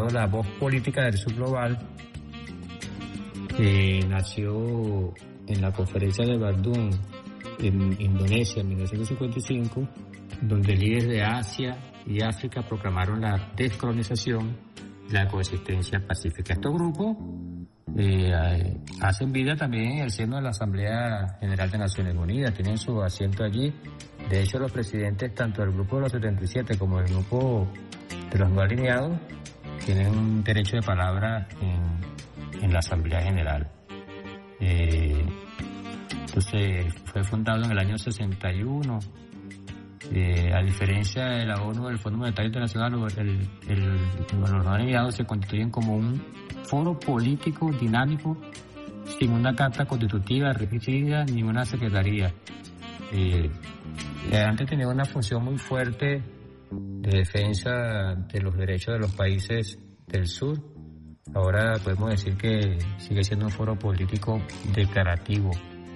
llamado la Voz Política del Sur Global, que nació en la conferencia de Bandung en Indonesia en 1955, donde líderes de Asia y África proclamaron la descolonización y la coexistencia pacífica. Estos grupos hacen vida también en el seno de la Asamblea General de Naciones Unidas, tienen su asiento allí. De hecho, los presidentes tanto del Grupo de los 77 como del Grupo de los No Alineados tienen un derecho de palabra en la Asamblea General. Entonces, fue fundado en el año 61. A diferencia de la ONU, el Fondo Monetario Internacional, los No Alineados se constituyen como un foro político dinámico sin una carta constitutiva rígida ni una secretaría. Antes tenía una función muy fuerte de defensa de los derechos de los países del sur. Ahora podemos decir que sigue siendo un foro político declarativo.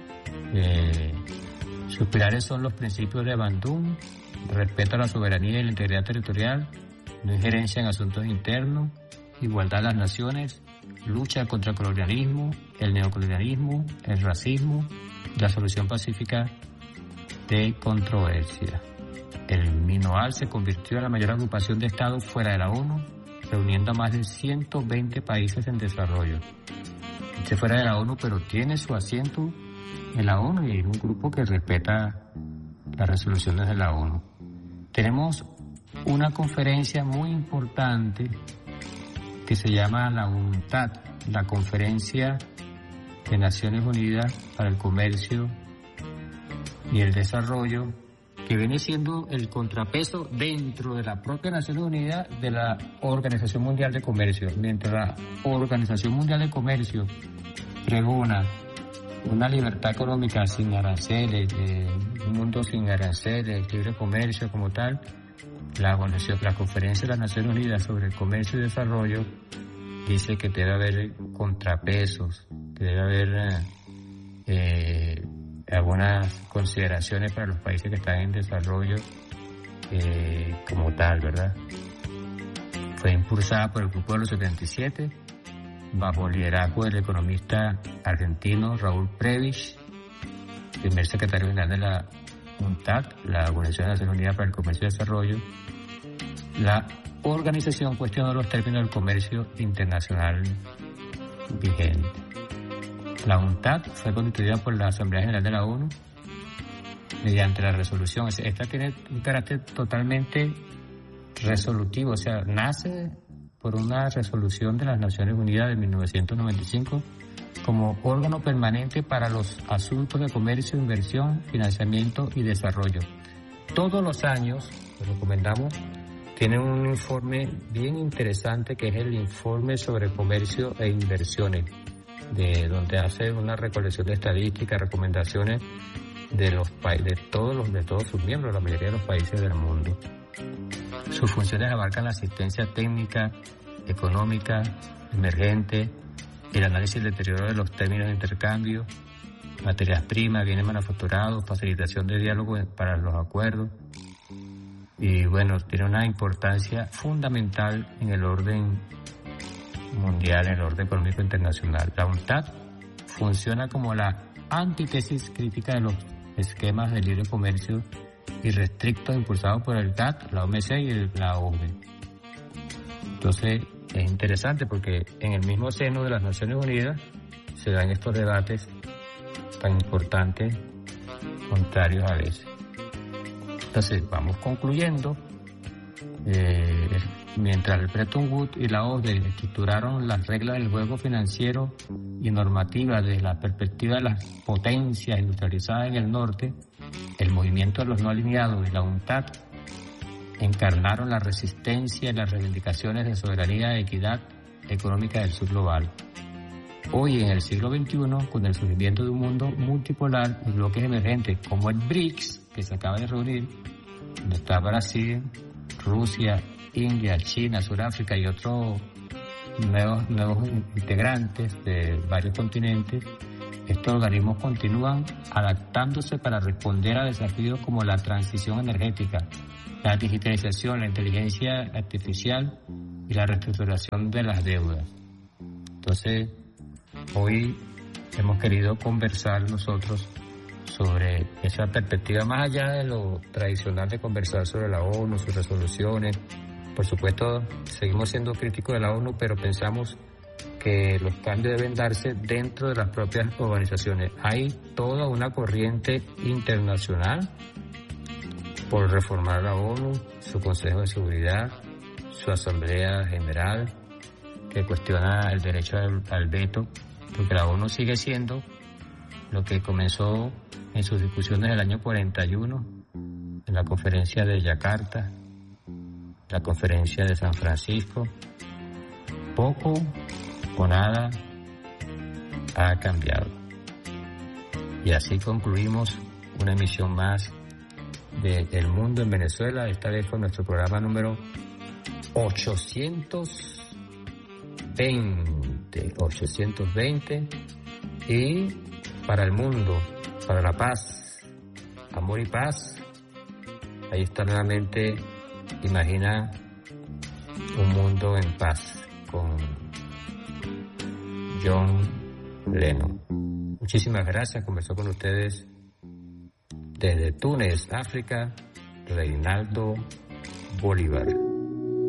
Sus pilares son los principios de Bandung: respeto a la soberanía y la integridad territorial, no injerencia en asuntos internos, igualdad de las naciones, lucha contra el colonialismo, el neocolonialismo, el racismo, la solución pacífica de controversia. El MINOAL se convirtió en la mayor agrupación de estados fuera de la ONU, reuniendo a más de 120 países en desarrollo. Este fuera de la ONU, pero tiene su asiento en la ONU y es un grupo que respeta las resoluciones de la ONU. Tenemos una conferencia muy importante que se llama la UNCTAD, la Conferencia de Naciones Unidas para el Comercio y el Desarrollo, que viene siendo el contrapeso dentro de la propia Naciones Unidas de la Organización Mundial de Comercio. Mientras la Organización Mundial de Comercio pregona una libertad económica sin aranceles, un mundo sin aranceles, libre comercio como tal, la Conferencia de las Naciones Unidas sobre el Comercio y Desarrollo dice que debe haber contrapesos, que debe haber algunas consideraciones para los países que están en desarrollo como tal, ¿verdad? Fue impulsada por el Grupo de los 77, bajo el liderazgo del economista argentino Raúl Prebisch, primer secretario general de la UNCTAD, la Organización de Naciones Unidas para el Comercio y Desarrollo. La organización cuestionó los términos del comercio internacional vigente. La UNCTAD fue constituida por la Asamblea General de la ONU mediante la resolución. Esta tiene un carácter totalmente resolutivo, o sea, nace por una resolución de las Naciones Unidas de 1995 como órgano permanente para los asuntos de comercio, inversión, financiamiento y desarrollo. Todos los años, lo recomendamos, tiene un informe bien interesante que es el informe sobre comercio e inversiones, de donde hace una recolección de estadísticas, recomendaciones de todos sus miembros, la mayoría de los países del mundo. Sus funciones abarcan la asistencia técnica, económica, emergente, el análisis del deterioro de los términos de intercambio, materias primas, bienes manufacturados, facilitación de diálogo para los acuerdos. Y bueno, tiene una importancia fundamental en el orden mundial, en el orden económico internacional. La UNCTAD funciona como la antítesis crítica de los esquemas de libre comercio irrestrictos impulsados por el GATT, la OMC y la OCDE. Entonces, es interesante porque en el mismo seno de las Naciones Unidas se dan estos debates tan importantes, contrarios a veces. Entonces, vamos concluyendo. Mientras el Bretton Woods y la OCDE estructuraron las reglas del juego financiero y normativa desde la perspectiva de las potencias industrializadas en el norte, el movimiento de los no alineados y la UNCTAD encarnaron la resistencia y las reivindicaciones de soberanía y equidad económica del sur global. Hoy, en el siglo XXI, con el surgimiento de un mundo multipolar y bloques emergentes como el BRICS, que se acaba de reunir, donde está Brasil, Rusia, India, China, Sudáfrica y otros nuevos integrantes de varios continentes, estos organismos continúan adaptándose para responder a desafíos como la transición energética, la digitalización, la inteligencia artificial y la reestructuración de las deudas. Entonces, hoy hemos querido conversar nosotros sobre esa perspectiva, más allá de lo tradicional de conversar sobre la ONU, sus resoluciones. Por supuesto, seguimos siendo críticos de la ONU, pero pensamos que los cambios deben darse dentro de las propias organizaciones. Hay toda una corriente internacional por reformar la ONU, su Consejo de Seguridad, su Asamblea General, que cuestiona el derecho al veto, porque la ONU sigue siendo lo que comenzó en sus discusiones del año 41, en la conferencia de Yakarta, la conferencia de San Francisco. Poco o nada ha cambiado. Y así concluimos una emisión más de El Mundo en Venezuela, esta vez con nuestro programa número 820, y para el mundo, para la paz, amor y paz. Ahí está nuevamente Imagina un mundo en paz con John Lennon. Muchísimas gracias. Conversó con ustedes desde Túnez, África, Reinaldo Bolívar.